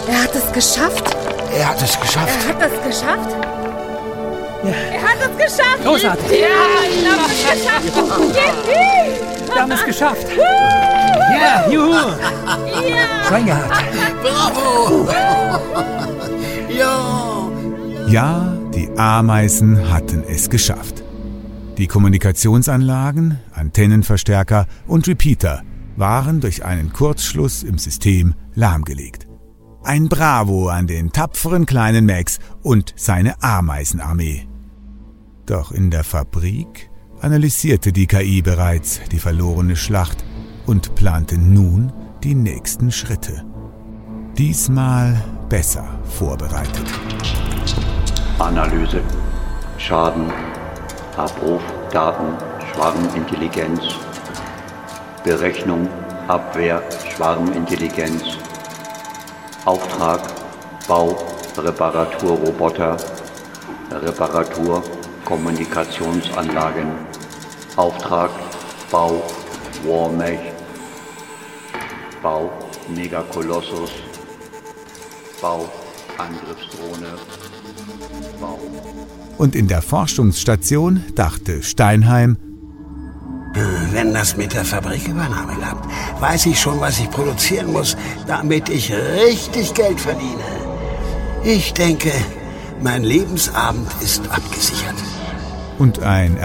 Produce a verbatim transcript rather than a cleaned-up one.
Er hat es geschafft. Er hat es geschafft. Er hat es geschafft. Ja. Er hat es geschafft. Großartig. Ja, wir haben es geschafft. Yippie. Wir haben es geschafft. Ja, juhu. Ja. Schwein gehabt. Bravo! Ja! Ja, die Ameisen hatten es geschafft. Die Kommunikationsanlagen, Antennenverstärker und Repeater waren durch einen Kurzschluss im System lahmgelegt. Ein Bravo an den tapferen kleinen Max und seine Ameisenarmee. Doch in der Fabrik analysierte die K I bereits die verlorene Schlacht und plante nun die nächsten Schritte. Diesmal besser vorbereitet. Analyse, Schaden, Abruf, Daten, Schwarmintelligenz, Berechnung, Abwehr, Schwarmintelligenz, Auftrag, Bau, Reparaturroboter, Reparatur, Kommunikationsanlagen, Auftrag, Bau, Warmech, Bau, Megakolossus, Bau, Angriffsdrohne, Bau. Und in der Forschungsstation dachte Steinheim: Wenn das mit der Fabrikübernahme klappt, weiß ich schon, was ich produzieren muss, damit ich richtig Geld verdiene. Ich denke, mein Lebensabend ist abgesichert. Und ein